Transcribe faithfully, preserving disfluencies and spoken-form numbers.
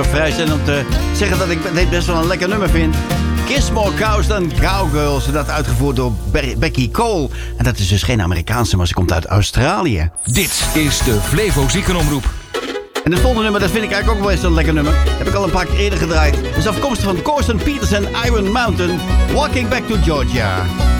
vrij zijn om te zeggen dat ik dit best wel een lekker nummer vind. Kiss More Cows Than Cowgirls. En dat uitgevoerd door Be- Becky Cole. En dat is dus geen Amerikaanse, maar ze komt uit Australië. Dit is de Flevo Ziekenomroep. En het volgende nummer, dat vind ik eigenlijk ook wel eens een lekker nummer. Heb ik al een paar keer eerder gedraaid. Het is afkomstig van Corsten Peters en Iron Mountain. Walking Back to Georgia.